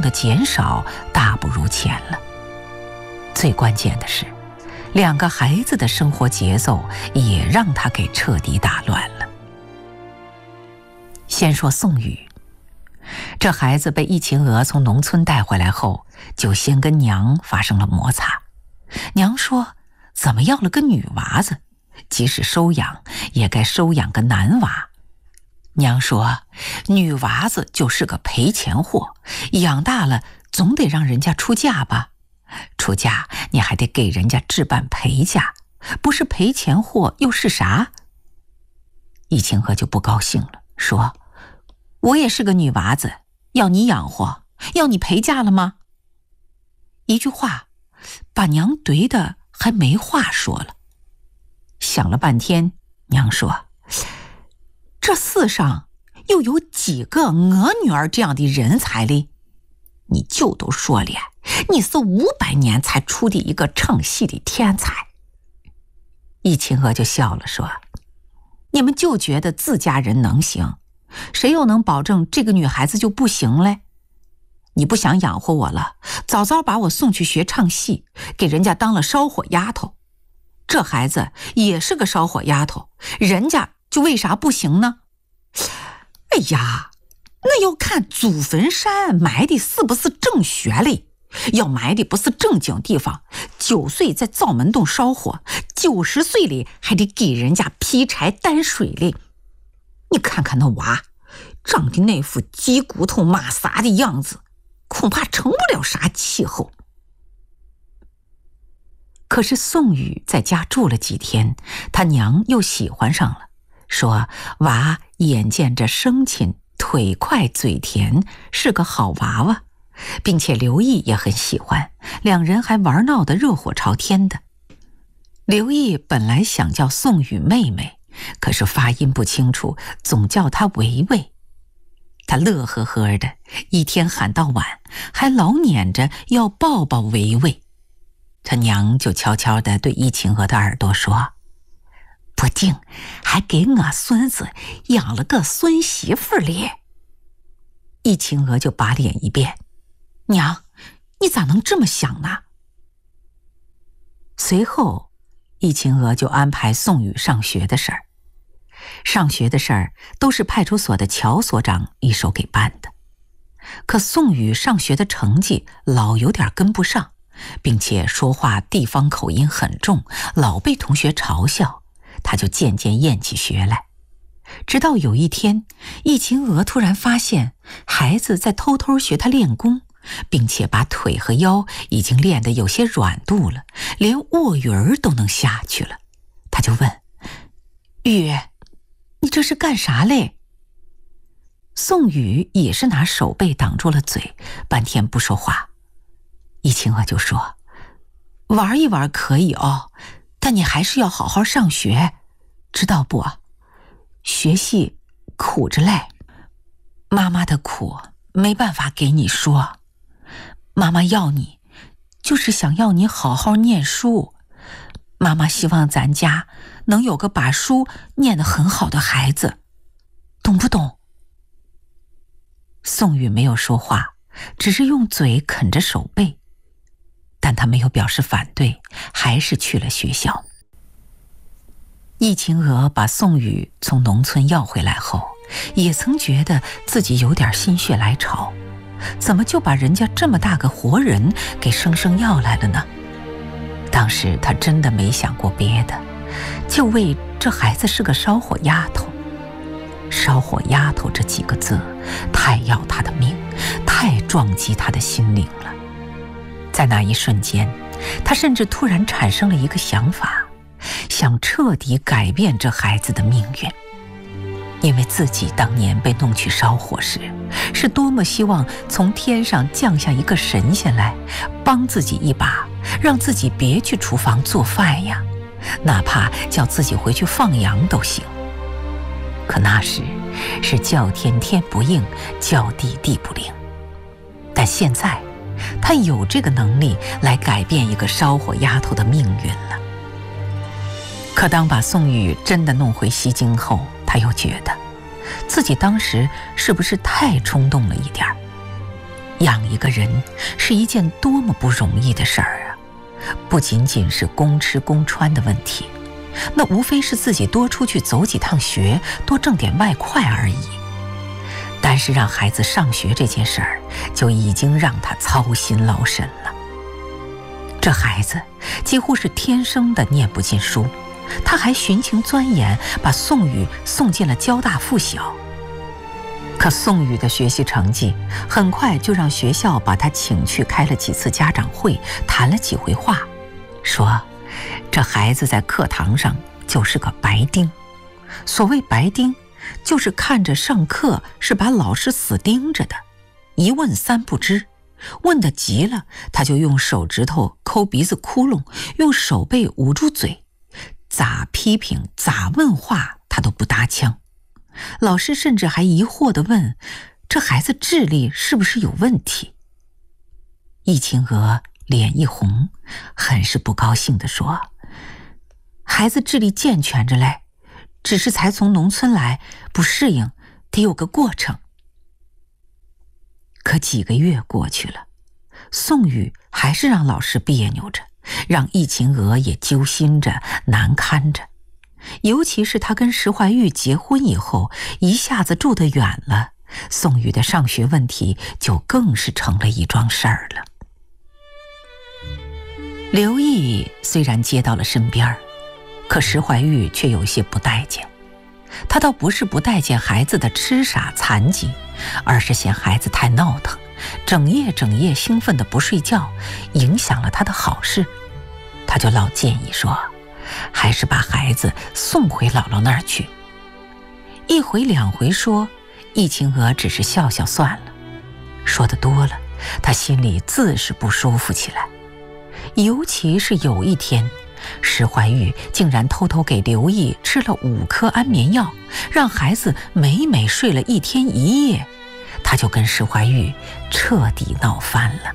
的减少大不如前了。最关键的是，2个孩子的生活节奏也让他给彻底打乱了。先说宋宇，这孩子被易秦娥从农村带回来后，就先跟娘发生了摩擦。娘说，怎么要了个女娃子，即使收养也该收养个男娃。娘说，女娃子就是个赔钱货，养大了总得让人家出嫁吧，出嫁你还得给人家置办陪嫁，不是赔钱货又是啥？易秦娥就不高兴了，说，我也是个女娃子，要你养活，要你陪嫁了吗？一句话把娘怼得还没话说了。想了半天，娘说，这世上又有几个我女儿这样的人才哩？你就都说了，你是500年才出的一个唱戏的天才。易秦娥就笑了，说，你们就觉得自家人能行，谁又能保证这个女孩子就不行嘞？你不想养活我了，早早把我送去学唱戏，给人家当了烧火丫头。这孩子也是个烧火丫头，人家就为啥不行呢？哎呀，那要看祖坟山埋的是不是正穴嘞，要埋的不是正经地方，9岁在灶门洞烧火，90岁里还得给人家劈柴担水嘞。你看看那娃长的那副鸡骨头马撒的样子，恐怕成不了啥气候。可是宋宇在家住了几天，他娘又喜欢上了，说娃眼见着生勤，腿快嘴甜，是个好娃娃，并且刘毅也很喜欢，2人还玩闹得热火朝天的。刘毅本来想叫宋宇妹妹，可是发音不清楚，总叫她维维。他乐呵呵的，一天喊到晚，还老撵着要抱抱维维。他娘就悄悄地对易秦娥的耳朵说，不定还给我孙子养了个孙媳妇哩。易秦娥就把脸一变，娘，你咋能这么想呢？随后易秦娥就安排宋宇上学的事儿。上学的事儿都是派出所的乔所长一手给办的，可宋宇上学的成绩老有点跟不上，并且说话地方口音很重，老被同学嘲笑，他就渐渐厌起学来。直到有一天，易秦娥突然发现孩子在偷偷学他练功，并且把腿和腰已经练得有些软度了，连卧云儿都能下去了。他就问，宇，你这是干啥嘞？宋宇也是拿手背挡住了嘴，半天不说话。易秦娥就说，玩一玩可以哦，但你还是要好好上学，知道不？学习苦着嘞，妈妈的苦没办法给你说，妈妈要你就是想要你好好念书，妈妈希望咱家能有个把书念得很好的孩子，懂不懂？宋宇没有说话，只是用嘴啃着手背，但他没有表示反对，还是去了学校。易秦娥把宋宇从农村要回来后，也曾觉得自己有点心血来潮，怎么就把人家这么大个活人给生生要来了呢？当时他真的没想过别的，就为这孩子是个烧火丫头。烧火丫头这几个字太要他的命，太撞击他的心灵了。在那一瞬间，他甚至突然产生了一个想法，想彻底改变这孩子的命运。因为自己当年被弄去烧火时，是多么希望从天上降下一个神仙来帮自己一把，让自己别去厨房做饭呀，哪怕叫自己回去放羊都行。可那时是叫天天不应，叫地地不灵。但现在他有这个能力来改变一个烧火丫头的命运了。可当把宋宇真的弄回西京后，他又觉得自己当时是不是太冲动了一点儿？ 养一个人是一件多么不容易的事儿啊！不仅仅是供吃供穿的问题，那无非是自己多出去走几趟学，多挣点外快而已。但是让孩子上学这件事儿，就已经让他操心劳神了。这孩子几乎是天生的念不进书，他还徇情钻研，把宋宇送进了交大附小。可宋宇的学习成绩很快就让学校把他请去开了几次家长会，谈了几回话，说这孩子在课堂上就是个白丁。所谓白丁，就是看着上课是把老师死盯着的，一问三不知，问得急了他就用手指头抠鼻子窟窿，用手背捂住嘴，咋批评咋问话他都不搭腔。老师甚至还疑惑地问，这孩子智力是不是有问题？易秦娥脸一红，很是不高兴地说，孩子智力健全着嘞，只是才从农村来，不适应，得有个过程。可几个月过去了，宋宇还是让老师别扭着，让易秦娥也揪心着，难堪着。尤其是他跟石怀玉结婚以后，一下子住得远了，宋宇的上学问题就更是成了一桩事儿了。刘毅虽然接到了身边，可石怀玉却有些不待见。他倒不是不待见孩子的痴傻残疾，而是嫌孩子太闹腾，整夜兴奋的不睡觉，影响了他的好事。他就老建议说，还是把孩子送回姥姥那儿去。一回两回说，易秦娥只是笑笑算了。说得多了，他心里自是不舒服起来。尤其是有一天，石怀玉竟然偷偷给刘毅吃了5颗安眠药，让孩子美美睡了1天1夜，他就跟石怀玉彻底闹翻了。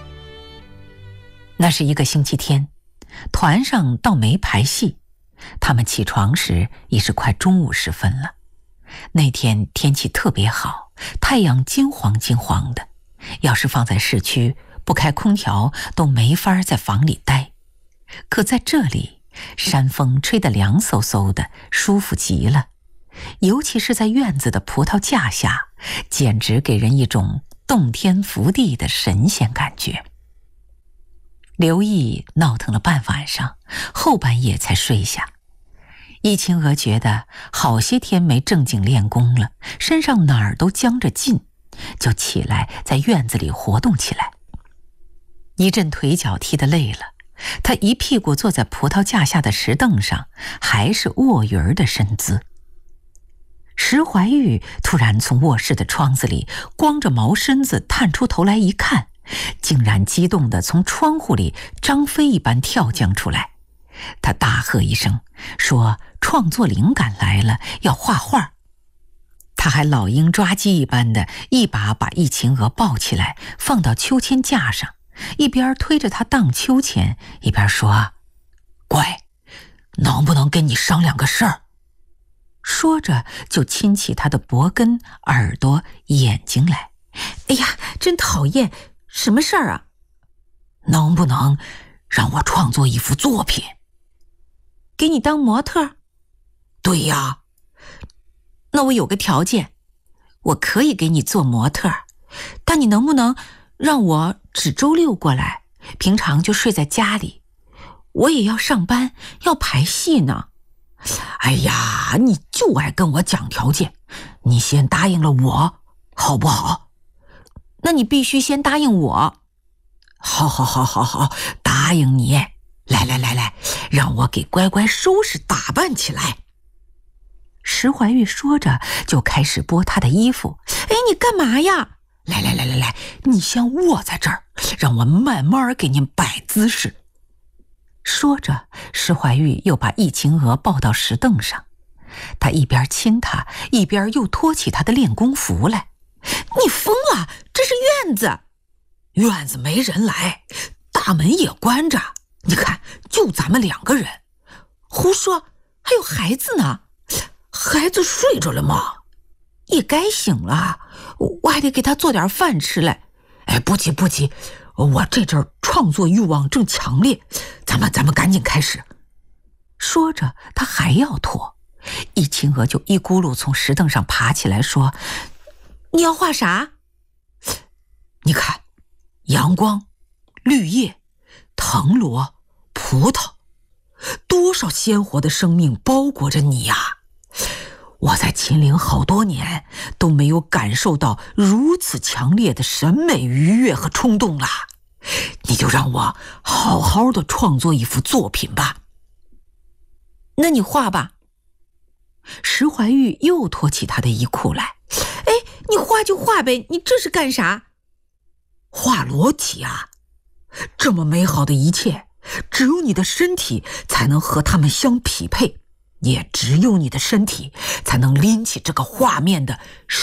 那是一个星期天，团上倒没排戏，他们起床时已是快中午时分了。那天天气特别好，太阳金黄金黄的，要是放在市区，不开空调都没法在房里待。可在这里，山风吹得凉飕飕的，舒服极了。尤其是在院子的葡萄架下，简直给人一种洞天福地的神仙感觉。刘毅闹腾了半晚上，后半夜才睡下。易秦娥觉得好些天没正经练功了，身上哪儿都僵着劲，就起来在院子里活动起来。一阵腿脚踢得累了，他一屁股坐在葡萄架下的石凳上，还是卧鱼儿的身姿。石怀玉突然从卧室的窗子里光着毛身子探出头来一看，竟然激动地从窗户里张飞一般跳将出来。他大喝一声，说创作灵感来了，要画画。他还老鹰抓鸡一般的一把把易秦娥抱起来，放到秋千架上，一边推着他荡秋千，一边说，乖，能不能跟你商量个事儿？说着就亲起他的脖根、耳朵、眼睛来。哎呀，真讨厌，什么事儿啊？能不能让我创作一幅作品？给你当模特？对呀。那我有个条件，我可以给你做模特，但你能不能让我只周6过来，平常就睡在家里？我也要上班，要排戏呢。哎呀，你就爱跟我讲条件，你先答应了我，好不好？那你必须先答应我。好，答应你。来，让我给乖乖收拾打扮起来。石怀玉说着就开始剥她的衣服。哎，你干嘛呀？来，你先卧在这儿，让我慢慢给您摆姿势。说着，石怀玉又把易秦娥抱到石凳上，他一边亲她，一边又脱起她的练功服来。你疯了，这是院子。院子没人来，大门也关着，你看就咱们2个人。胡说，还有孩子呢。孩子睡着了吗？也该醒了，我还得给他做点饭吃来。 哎，不急不急，我这阵儿创作欲望正强烈，咱们赶紧开始。 说着，他还要脱，易青娥就一咕噜从石凳上爬起来说：“你要画啥？ 你看，阳光、绿叶、藤萝、葡萄，多少鲜活的生命包裹着你呀！我在秦岭好多年都没有感受到如此强烈的审美愉悦和冲动了，你就让我好好的创作一幅作品吧。”“ 那你画吧。”石怀玉又脱起他的衣裤来。“哎，你画就画呗，你这是干啥？”“ 画裸体啊！这么美好的一切，只有你的身体才能和它们相匹配，也只有你的身体才能拎起这个画面的